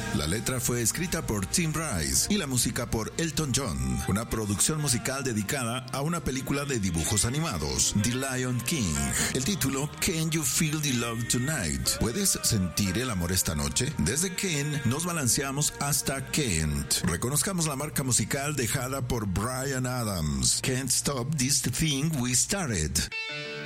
La letra fue escrita por Tim Rice y la música por Elton John, una producción musical dedicada a una película de dibujos animados, The Lion King. El título, Can You Feel the Love Tonight? ¿Puedes sentir el amor esta noche? Desde Ken nos balanceamos hasta Kent. Reconozcamos la marca musical dejada por Bryan Adams. Can't Stop This Thing We Started.